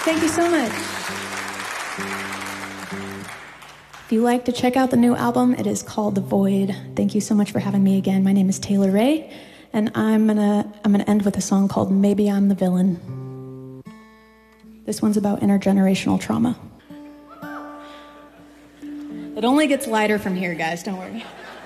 Thank you so much. If you like to check out the new album, it is called The Void. Thank you so much for having me again. My name is Taylor Ray, and I'm gonna end with a song called Maybe I'm the Villain. This one's about intergenerational trauma. It only gets lighter from here, guys, don't worry.